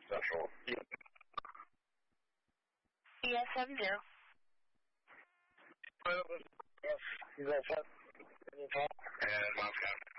Central. Yes, I'm there. Yes, he's all set. And Montana.